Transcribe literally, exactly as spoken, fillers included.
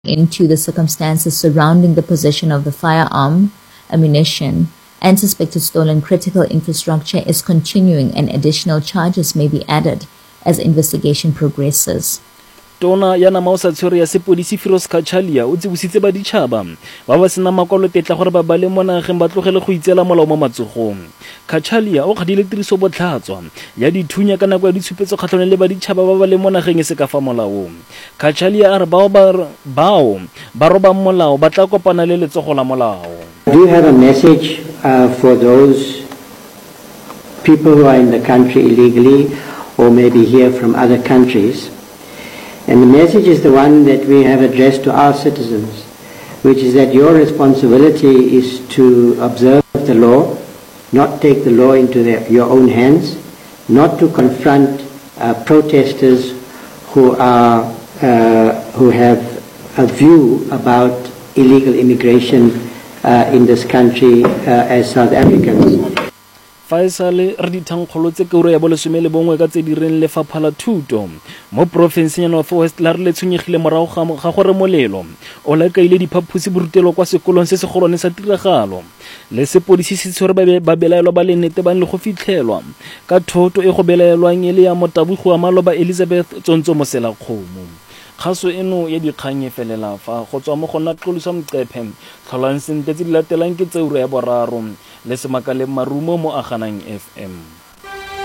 into the circumstances surrounding the possession of the firearm, ammunition, and suspected stolen critical infrastructure is continuing, and additional charges may be added as investigation progresses. Tona ya Namao sa tshwere ya sepodisi Firoz Kachalia o tsebositse baditšhaba ba ba sena makwalotetla gore ba bale mo nageng ba tlogele go itseela molao mo matsogong. Kachalia o kgadile tiriso botlhatswa ya dithunya ka nako ya ditshupetso kgatlhanong le baditšhaba ba ba le mo nageng e se ka fa molaong. Kachalia a re bao bao ba robang molao ba tla kopana le letsogo la molao. Do you have a message uh, for those people who are in the country illegally or maybe here from other countries? And the message is the one that we have addressed to our citizens, which is that your responsibility is to observe the law, not take the law into their, your own hands, not to confront uh, protesters who are uh, who have a view about illegal immigration uh, in this country uh, as South Africans. Faisal re dithankgolo tse keuro ya bolesome le bongwe ka tse di reng lefapha la thuto mo provinseng ya North West la re le tshwenyegile morago ga gore molelo o la kaile diphaphusi borutelo kwa sekolong se se golone sa tiragalo le sepodisi se tshwere ba belaelwa ba le nnete ba le go fitlhelwa ka thoto e go belaelwang e le ya motabugo wa maloba Elizabeth Tsontsho Moselakgomo. Kgaso eno ya dikgang e felela fa go tswa mo go nna Xolisa Mcepe tlholang sente tse di latelang ke tseuro ya boraro le Semakale Marumo mo Aganang F M.